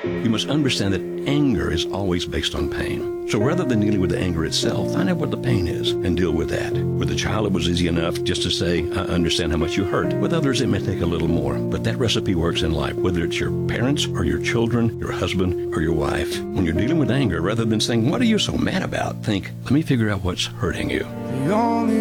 You must understand that anger is always based on pain. So rather than dealing with the anger itself, find out what the pain is and deal with that. With a child, it was easy enough just to say, I understand how much you hurt. With others, it may take a little more. But that recipe works in life, whether it's your parents or your children, your husband or your wife. When you're dealing with anger, rather than saying, what are you so mad about? Think, let me figure out what's hurting you. The only